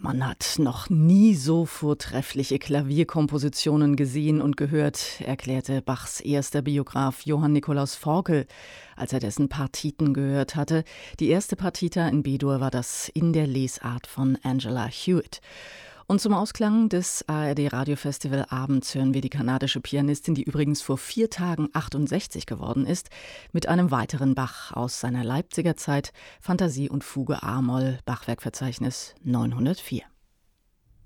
Man hat noch nie so vortreffliche Klavierkompositionen gesehen und gehört, erklärte Bachs erster Biograf Johann Nikolaus Forkel, als er dessen Partiten gehört hatte. Die erste Partita in B-Dur war das in der Lesart von Angela Hewitt. Und zum Ausklang des ARD-Radio-Festival-Abends hören wir die kanadische Pianistin, die übrigens vor 4 Tagen 68 geworden ist, mit einem weiteren Bach aus seiner Leipziger Zeit, Fantasie und Fuge a-Moll, Bachwerkverzeichnis 904.